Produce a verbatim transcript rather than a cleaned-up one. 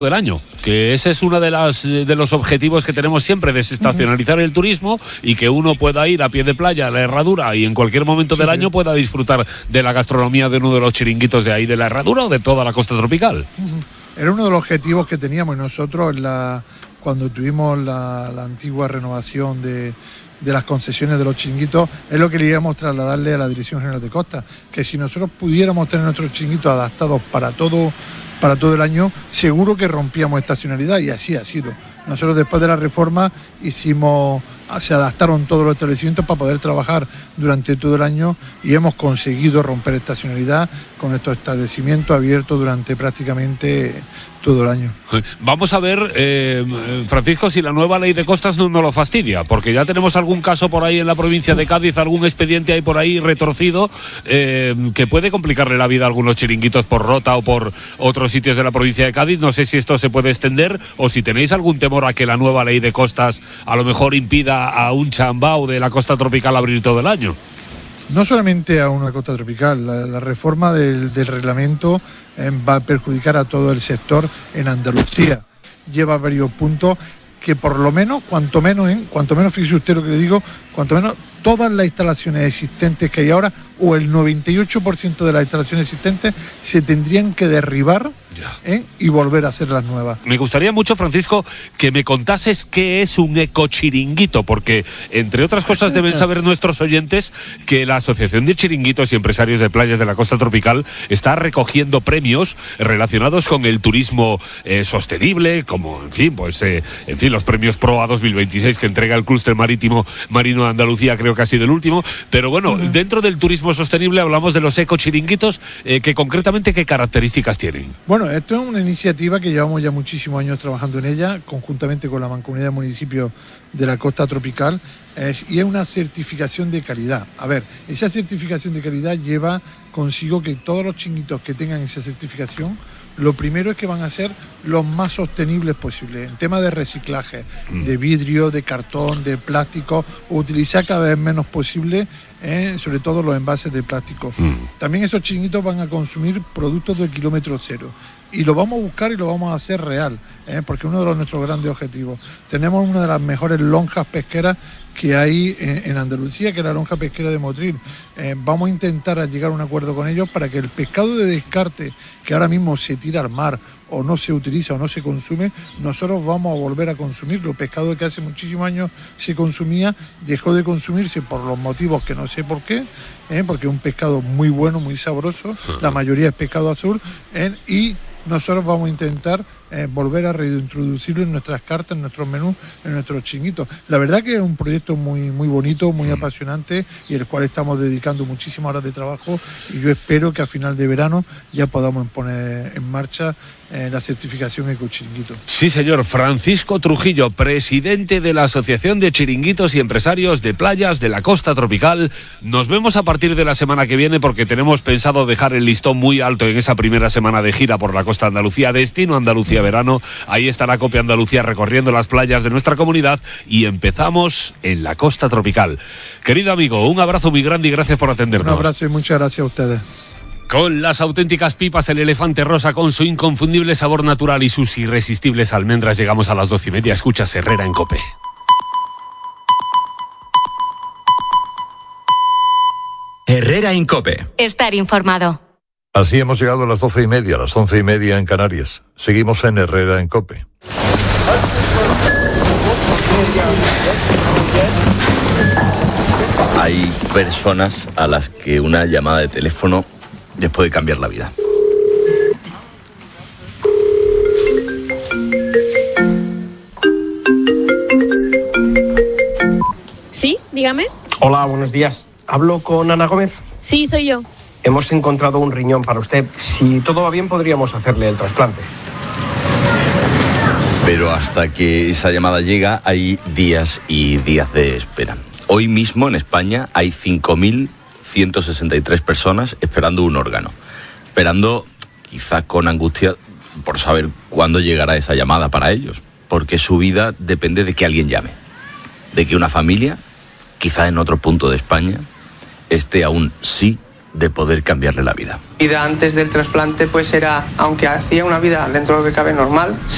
del año, que ese es uno de las de los objetivos que tenemos siempre, desestacionalizar el turismo y que uno pueda ir a pie de playa a la Herradura y en cualquier momento sí, del sí. año pueda disfrutar de la gastronomía de uno de los chiringuitos de ahí de la Herradura o de toda la costa tropical. Era uno de los objetivos que teníamos nosotros en la, cuando tuvimos la, la antigua renovación de, de las concesiones de los chiringuitos, es lo que le íbamos a trasladarle a la Dirección General de Costa, que si nosotros pudiéramos tener nuestros chiringuitos adaptados para todo para todo el año, seguro que rompíamos estacionalidad, y así ha sido. Nosotros después de la reforma hicimos, se adaptaron todos los establecimientos para poder trabajar durante todo el año y hemos conseguido romper estacionalidad con estos establecimientos abiertos durante prácticamente todo el año. Vamos a ver, eh, Francisco, si la nueva ley de costas no nos lo fastidia, porque ya tenemos algún caso por ahí en la provincia de Cádiz, algún expediente ahí por ahí retorcido, eh, que puede complicarle la vida a algunos chiringuitos por Rota o por otros sitios de la provincia de Cádiz. No sé si esto se puede extender o si tenéis algún temor a que la nueva ley de costas a lo mejor impida a un chambao de la costa tropical abrir todo el año. No solamente a una costa tropical, la, la reforma del, del reglamento eh, va a perjudicar a todo el sector en Andalucía. Lleva varios puntos que por lo menos, cuanto menos, ¿eh? cuanto menos, fíjese usted lo que le digo, cuanto menos todas las instalaciones existentes que hay ahora, o el noventa y ocho por ciento de las instalaciones existentes, se tendrían que derribar ¿eh? y volver a hacer las nuevas. Me gustaría mucho, Francisco, que me contases qué es un ecochiringuito, porque, entre otras cosas, deben saber nuestros oyentes que la Asociación de Chiringuitos y Empresarios de Playas de la Costa Tropical está recogiendo premios relacionados con el turismo eh, sostenible, como, en fin, pues, eh, en fin, los premios PROA dos mil veintiséis que entrega el Clúster Marítimo Marino de Andalucía, creo que ha sido el último, pero bueno, uh-huh. dentro del turismo sostenible hablamos de los ecochiringuitos, eh, que concretamente, ¿qué características tienen? Bueno, esto es una iniciativa que llevamos ya muchísimos años trabajando en ella, conjuntamente con la Mancomunidad de Municipios de la Costa Tropical, eh, y es una certificación de calidad. A ver, esa certificación de calidad lleva consigo que todos los chiringuitos que tengan esa certificación, lo primero es que van a ser los más sostenibles posibles, en tema de reciclaje, mm. de vidrio, de cartón, de plástico, utilizar cada vez menos posible, eh, sobre todo los envases de plástico. Mm. También esos chiringuitos van a consumir productos de kilómetro cero. Y lo vamos a buscar y lo vamos a hacer real, ¿eh? porque uno de los, nuestros grandes objetivos. Tenemos una de las mejores lonjas pesqueras que hay en, en Andalucía, que es la lonja pesquera de Motril. Eh, vamos a intentar llegar a un acuerdo con ellos para que el pescado de descarte, que ahora mismo se tira al mar o no se utiliza o no se consume, nosotros vamos a volver a consumirlo. Pescado que hace muchísimos años se consumía, dejó de consumirse por los motivos que no sé por qué, ¿eh? porque es un pescado muy bueno, muy sabroso, la mayoría es pescado azul, ¿eh? y nosotros vamos a intentar eh, volver a reintroducirlo en nuestras cartas, en nuestros menús, en nuestros chiringuitos. La verdad que es un proyecto muy, muy bonito, muy apasionante, y el cual estamos dedicando muchísimas horas de trabajo, y yo espero que a final de verano ya podamos poner en marcha eh, la certificación Ecochiringuito. Sí, señor. Francisco Trujillo, presidente de la Asociación de Chiringuitos y Empresarios de Playas de la Costa Tropical. Nos vemos a partir de la semana que viene, porque tenemos pensado dejar el listón muy alto en esa primera semana de gira por la Costa Andalucía, destino Andalucía verano. Ahí estará Copia Andalucía recorriendo las playas de nuestra comunidad, y empezamos en la Costa Tropical. Querido amigo, un abrazo muy grande y gracias por atendernos. Un abrazo y muchas gracias a ustedes. Con las auténticas pipas, el elefante rosa con su inconfundible sabor natural y sus irresistibles almendras, llegamos a las doce y media. Escuchas Herrera en COPE. Herrera en COPE. Estar informado. Así hemos llegado a las doce y media, a las once y media en Canarias. Seguimos en Herrera en COPE. Hay personas a las que una llamada de teléfono les puede cambiar la vida. Sí, dígame. Hola, buenos días. ¿Hablo con Ana Gómez? Sí, soy yo. Hemos encontrado un riñón para usted. Si todo va bien, podríamos hacerle el trasplante. Pero hasta que esa llamada llega, hay días y días de espera. Hoy mismo en España hay cinco mil ciento sesenta y tres personas esperando un órgano. Esperando, quizá con angustia, por saber cuándo llegará esa llamada para ellos. Porque su vida depende de que alguien llame. De que una familia, quizá en otro punto de España, esté a un sí de poder cambiarle la vida. Vida antes del trasplante pues era, aunque hacía una vida dentro de lo que cabe normal,